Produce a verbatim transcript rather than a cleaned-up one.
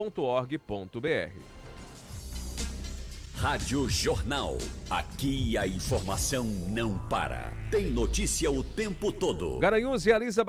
ponto org ponto br. Rádio Jornal. Aqui a informação não para. Tem notícia o tempo todo. Garanhuns realiza